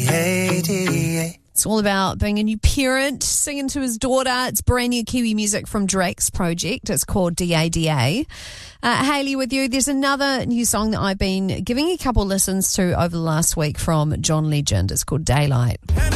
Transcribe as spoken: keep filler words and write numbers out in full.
A D A. It's all about being a new parent, singing to his daughter. It's brand new Kiwi music from Drake's project. It's called D A D A. Uh, Hayley with you. There's another new song that I've been giving a couple listens to over the last week from John Legend. It's called Daylight.